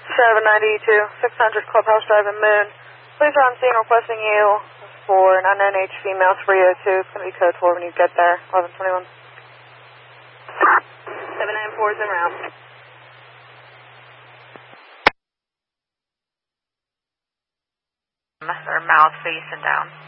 792, 600 Clubhouse Drive in Moon. Please are on scene requesting you for an unknown age female 302. It's going to be code 4 when you get there, 1121. 794 is en route. Her mouth facing down.